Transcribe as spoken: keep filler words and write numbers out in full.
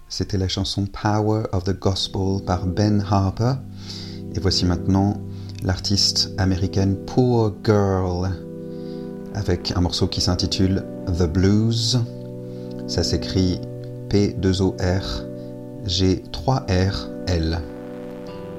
C'était la chanson Power of the Gospel par Ben Harper. Et voici maintenant l'artiste américaine Poor Girl avec un morceau qui s'intitule The Blues. Ça s'écrit P deux O R G trois R L.